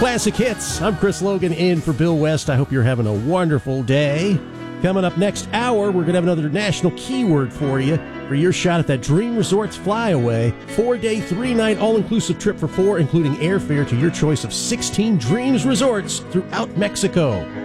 Classic Hits. I'm Chris Logan in for Bill West. I hope you're having a wonderful day. Coming up next hour, we're going to have another national keyword for you for your shot at that Dream Resorts Flyaway. 4-day, 3-night, all-inclusive trip for four, including airfare to your choice of 16 Dreams Resorts throughout Mexico.